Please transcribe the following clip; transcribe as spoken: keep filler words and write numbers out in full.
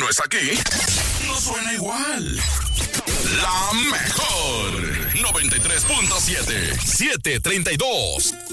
no es aquí, no suena igual. La mejor noventa y tres punto siete, siete treinta y dos.